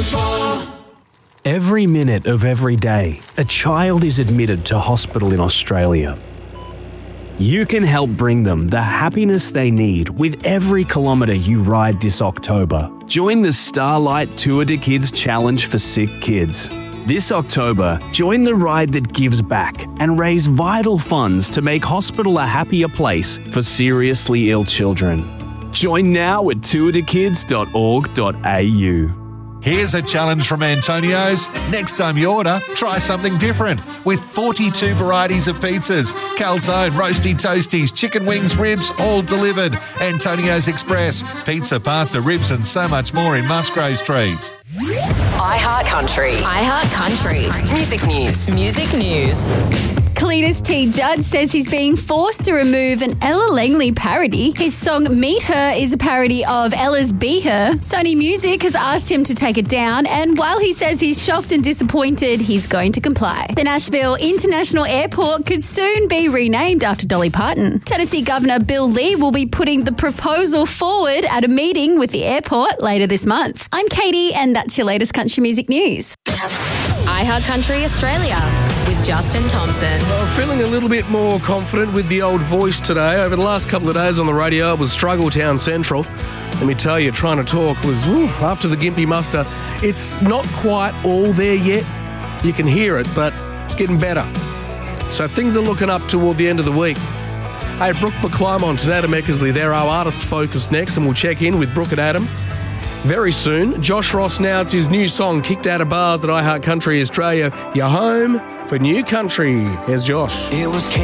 104. Every minute of every day, a child is admitted to hospital in Australia. You can help bring them the happiness they need with every kilometre you ride this October. Join the Starlight Tour de Kids Challenge for sick kids. This October, join the ride that gives back and raise vital funds to make hospital a happier place for seriously ill children. Join now at tourdekids.org.au. Here's a challenge from Antonio's. Next time you order, try something different. With 42 varieties of pizzas, calzone, roasty toasties, chicken wings, ribs, all delivered. Antonio's Express, pizza, pasta, ribs and so much more in Musgrave Street. iHeart Country. iHeart Country. Music news. Music news. Cletus T. Judd says he's being forced to remove an Ella Langley parody. His song Meet Her is a parody of Ella's Be Her. Sony Music has asked him to take it down, and while he says he's shocked and disappointed, he's going to comply. The Nashville International Airport could soon be renamed after Dolly Parton. Tennessee Governor Bill Lee will be putting the proposal forward at a meeting with the airport later this month. I'm Katie, and that's your latest country music news. iHeart Country Australia with Justin Thompson. Well, feeling a little bit more confident with the old voice today. Over the last couple of days on the radio, it was Struggle Town Central. Let me tell you, trying to talk was, after the Gympie muster, it's not quite all there yet. You can hear it, but it's getting better. So things are looking up toward the end of the week. Hey, Brooke McClymont and Adam Eckersley, they're our artist focus next, and we'll check in with Brooke and Adam very soon. Josh Ross now, it's his new song, Kicked Out of Bars at iHeart Country Australia. You're home for new country. Here's Josh. It was